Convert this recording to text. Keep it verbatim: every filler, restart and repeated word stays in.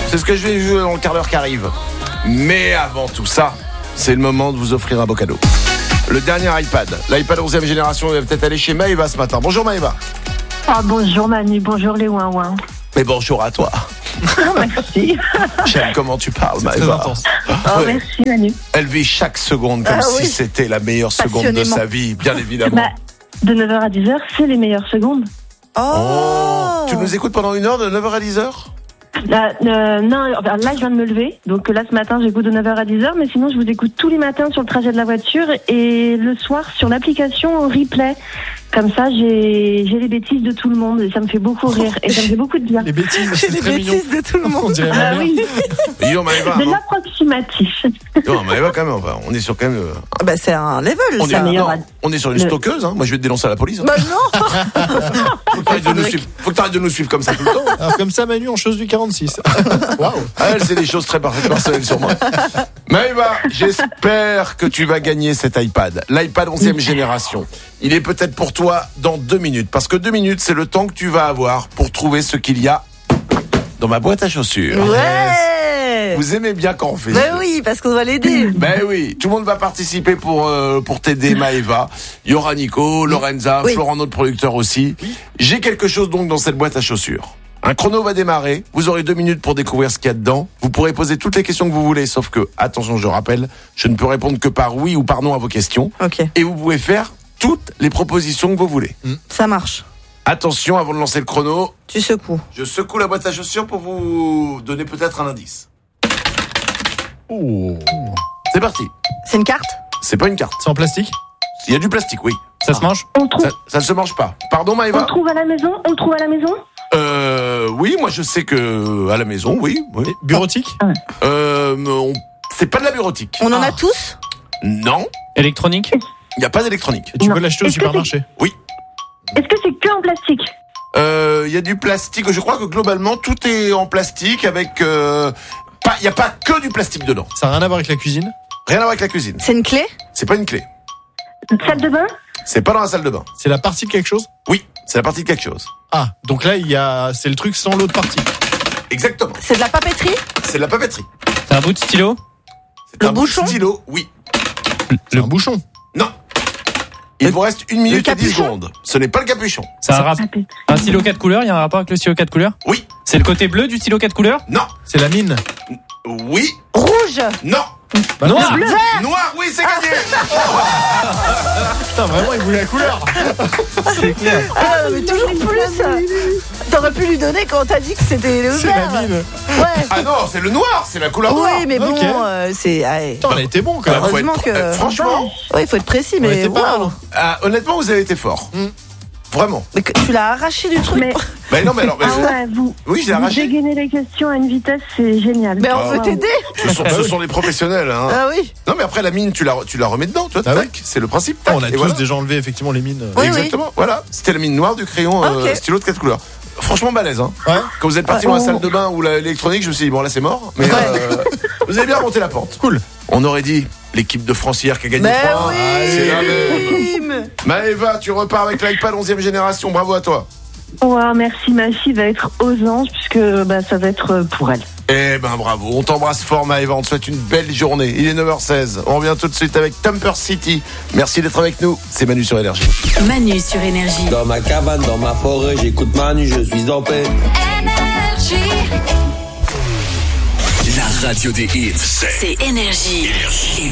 C'est ce que je vais jouer dans le quart d'heure qui arrive. Mais avant tout ça, c'est le moment de vous offrir un beau cadeau. Le dernier iPad, l'iPad onzième génération, il va peut-être aller chez Maëva ce matin. Bonjour Maëva. Ah, bonjour Manu, bonjour les ouin-ouin. Mais bonjour à toi. Oh, merci. J'aime comment tu parles, Maëva. Maëva. Oh, ouais. merci Manu. Elle vit chaque seconde comme ah, si oui. c'était la meilleure seconde de sa vie, bien évidemment. Bah, de neuf heures à dix heures, c'est les meilleures secondes. Oh, oh. Tu nous écoutes pendant une heure, de neuf heures à dix heures? Là, euh, non, enfin, là, je viens de me lever. Donc là, ce matin, j'écoute de neuf heures à dix heures. Mais sinon, je vous écoute tous les matins sur le trajet de la voiture et le soir sur l'application replay. Comme ça, j'ai, j'ai les bêtises de tout le monde et ça me fait beaucoup rire. Et ça me fait beaucoup de bien. Les bêtises, j'ai c'est les très bêtises mignon. de tout le monde. On dirait Ah ma mère. oui, Yo, Maëva, de non, l'approximatif. non, Maëva, quand même, enfin, on est sur quand même. euh, Bah, c'est un level, On ça. est, meilleur non, ad- on est sur une le- stockeuse, hein. Moi je vais te dénoncer à la police. Hein. Bah non. Faut que t'arrêtes de nous suivre. Faut que t'arrêtes de nous suivre comme ça tout le temps. Alors comme ça, Manu en chose du quarante-six. Waouh. Ah, elle, c'est des choses très personnelles sur moi. Maëva, j'espère que tu vas gagner cet iPad. L'iPad onzième génération. Il est peut-être pour toi dans deux minutes. Parce que deux minutes, c'est le temps que tu vas avoir pour trouver ce qu'il y a dans ma boîte à chaussures. Ouais. Vous aimez bien quand on fait Bah ça. oui, parce qu'on va l'aider. Ben oui, tout le monde va participer pour euh, pour t'aider, Maëva. Il y aura Nico, Lorenza, Oui. Florent, notre producteur aussi. J'ai quelque chose donc dans cette boîte à chaussures. Un chrono va démarrer. Vous aurez deux minutes pour découvrir ce qu'il y a dedans. Vous pourrez poser toutes les questions que vous voulez, sauf que, attention, je rappelle, je ne peux répondre que par oui ou par non à vos questions. Ok, Et vous pouvez faire toutes les propositions que vous voulez. ça marche. Attention, avant de lancer le chrono, Tu secoues. je secoue la boîte à chaussures pour vous donner peut-être un indice. Oh. C'est parti. C'est une carte? C'est pas une carte. C'est en plastique? Il y a du plastique, oui. Ça se mange? On trouve, Ça, ça ne se mange pas. Pardon, on Maëva? le trouve à la maison? On le trouve à la maison? Euh, oui, moi je sais que à la maison, oui. oui. Et bureautique? Euh, mais on- c'est pas de la bureautique. On en Ah. a tous? Non, Électronique? il n'y a pas d'électronique. Et tu Non. peux l'acheter au Est-ce que supermarché? Est-ce que c'est que en plastique? Euh, Il y a du plastique. Je crois que globalement tout est en plastique avec. euh, pas, il n'y a pas que du plastique dedans. Ça n'a rien à voir avec la cuisine? Rien à voir avec la cuisine. C'est une clé? C'est pas une clé. Une salle de bain? C'est pas dans la salle de bain. C'est la partie de quelque chose? Oui, c'est la partie de quelque chose. Ah, donc là, il y a, c'est le truc sans l'autre partie. Exactement. C'est de la papeterie? C'est de la papeterie. C'est un bout de stylo? C'est Le un bouchon stylo. Oui. C'est un bouchon. Non. Il Le- vous reste une minute et dix capuchon secondes. Ce n'est pas le capuchon. C'est un, rap- un stylo quatre couleurs? Il y a un rapport avec le stylo quatre couleurs? Oui. C'est le côté bleu du stylo quatre couleurs? Non. C'est la mine. Oui. Rouge? Non. Bah, Noir! Noir. Oui, c'est gagné. Putain, vraiment, il voulait la couleur. C'est clair. Ah, mais toujours plus. T'aurais pu lui donner quand on t'a dit que c'était le C'est vert. la mine. Ouais. Ah non, c'est le noir. C'est la couleur noire. Oui, mais bon, Ok. euh, c'est. Ouais. Putain, on a été bon quand même. Faut être heureusement pr- que- euh, franchement, Ouais, il faut être précis, On mais. était pas mal. waouh. hein. ah, honnêtement, vous avez été fort. Mm. Vraiment. Mais que- tu l'as arraché du truc. Mais, Mais non, mais alors, mais ah ouais, vous, oui, je l'ai vous arraché. dégainez les questions à une vitesse, c'est génial. Mais on Ah. veut t'aider. Ce sont, ce sont les professionnels. Hein. Ah oui. Non, mais après la mine, tu la, tu la remets dedans, toi. Ah tac. oui. C'est le principe. Ah, tac, on a et tous voilà. déjà enlevé effectivement les mines. Oui, Exactement. Voilà. C'était la mine noire du crayon euh, Ok. stylo de quatre couleurs. Franchement balèze. Hein. Ouais. Quand vous êtes parti Ouais. dans la salle de bain ou la- l'électronique, je me suis dit bon là c'est mort. Mais Ouais. euh, vous avez bien remonté la pente. Cool. On aurait dit l'équipe de France hier qui a gagné Mais trois. C'est la oui. même. Maëva, tu repars avec l'iPad onzième génération. Bravo à toi. Ouais, merci, ma fille va être aux anges puisque bah, ça va être pour elle. Eh ben bravo, on t'embrasse fort Maëva, on te souhaite une belle journée. Il est neuf heures seize, on revient tout de suite avec Temper City. Merci d'être avec nous, c'est Manu sur Énergie. Manu sur Énergie. Dans ma cabane, dans ma forêt, j'écoute Manu, je suis en paix. Énergie. La radio des hits, c'est C'est Énergie. Énergie.